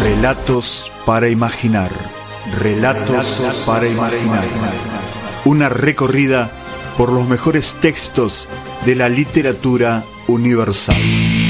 Relatos para imaginar. Relatos para imaginar. Una recorrida por los mejores textos de la literatura universal.